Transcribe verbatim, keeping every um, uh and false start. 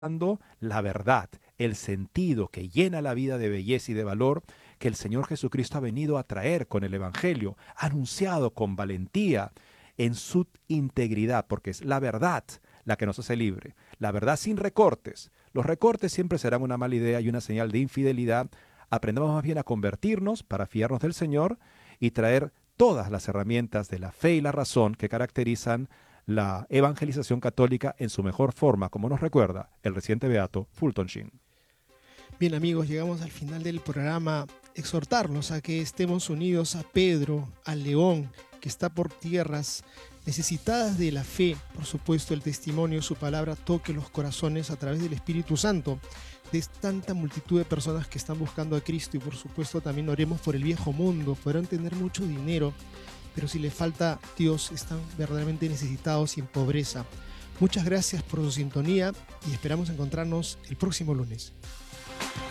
la verdad, el sentido que llena la vida de belleza y de valor que el Señor Jesucristo ha venido a traer con el Evangelio, anunciado con valentía en su integridad, porque es la verdad la que nos hace libre, la verdad sin recortes. Los recortes siempre serán una mala idea y una señal de infidelidad. Aprendamos más bien a convertirnos para fiarnos del Señor y traer todas las herramientas de la fe y la razón que caracterizan la evangelización católica en su mejor forma, como nos recuerda el reciente beato Fulton Sheen. Bien, amigos, llegamos al final del programa. Exhortarlos a que estemos unidos a Pedro, al león que está por tierras necesitadas de la fe. Por supuesto, el testimonio, su palabra toque los corazones a través del Espíritu Santo de tanta multitud de personas que están buscando a Cristo. Y por supuesto también oremos por el viejo mundo. Podrán tener mucho dinero, pero si les falta Dios, están verdaderamente necesitados y en pobreza. Muchas gracias por su sintonía y esperamos encontrarnos el próximo lunes.